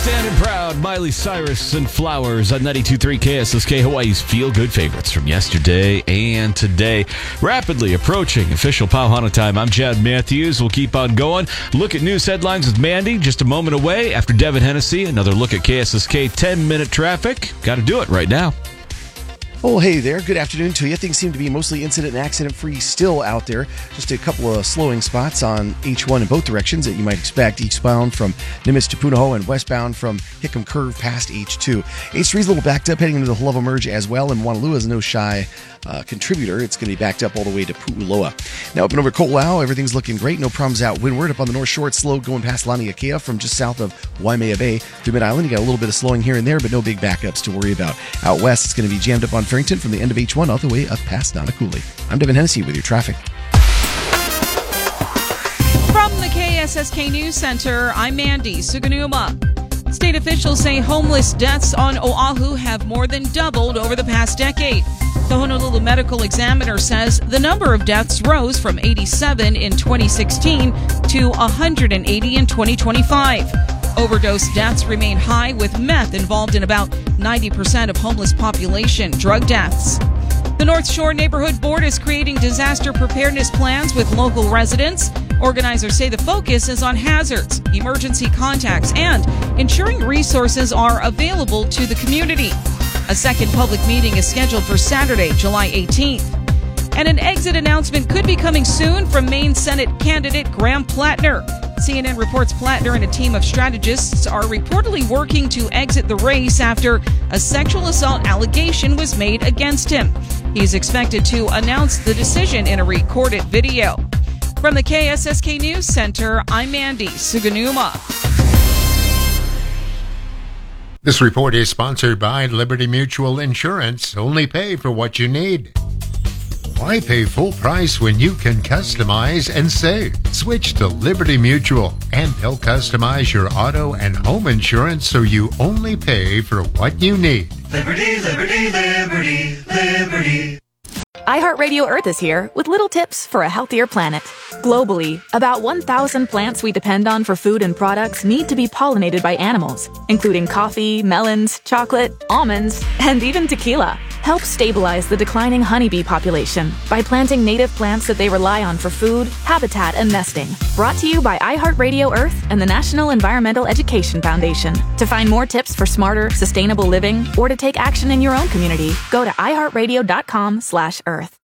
Standing proud, Miley Cyrus and Flowers on 92.3 KSSK, Hawaii's feel-good favorites from yesterday and today. Rapidly approaching official Pauhana time. I'm Chad Matthews. We'll keep on going. Look at news headlines with Mandy just a moment away. After Devin Hennessy, another look at KSSK 10-minute traffic. Got to do it right now. Oh, hey there. Good afternoon to you. Things seem to be mostly incident and accident-free still out there. Just a couple of slowing spots on H1 in both directions that you might expect. Eastbound from Nimitz to Punahou and westbound from Hickam Curve past H2. H3 is a little backed up heading into the Hluva Merge as well, and Wanalua is no shy contributor. It's going to be backed up all the way to Pu'uloa. Now up and over Ko'olau, everything's looking great. No problems out windward. Up on the North Shore, it's slow going past Laniakea from just south of Waimea Bay through Mid-Island. You got a little bit of slowing here and there, but no big backups to worry about. Out west, it's going to be jammed up on Farrington from the end of H1 all the way up past Nanakuli. I'm Devin Hennessy with your traffic. From the KSSK News Center, I'm Mandy Suganuma. State officials say homeless deaths on Oahu have more than doubled over the past decade. The Honolulu Medical Examiner says the number of deaths rose from 87 in 2016 to 180 in 2025. Overdose deaths remain high, with meth involved in about 90% of homeless population drug deaths. The North Shore Neighborhood Board is creating disaster preparedness plans with local residents. Organizers say the focus is on hazards, emergency contacts, and ensuring resources are available to the community. A second public meeting is scheduled for Saturday, July 18th. And an exit announcement could be coming soon from Maine Senate candidate Graham Plattner. CNN reports Plattner and a team of strategists are reportedly working to exit the race after a sexual assault allegation was made against him. He's expected to announce the decision in a recorded video. From the KSSK News Center, I'm Mandy Suganuma. This report is sponsored by Liberty Mutual Insurance. Only pay for what you need. Why pay full price when you can customize and save? Switch to Liberty Mutual, and they'll customize your auto and home insurance so you only pay for what you need. Liberty, liberty, liberty, liberty. iHeartRadio Earth is here with little tips for a healthier planet. Globally, about 1,000 plants we depend on for food and products need to be pollinated by animals, including coffee, melons, chocolate, almonds, and even tequila. Help stabilize the declining honeybee population by planting native plants that they rely on for food, habitat, and nesting. Brought to you by iHeartRadio Earth and the National Environmental Education Foundation. To find more tips for smarter, sustainable living, or to take action in your own community, go to iHeartRadio.com/Earth.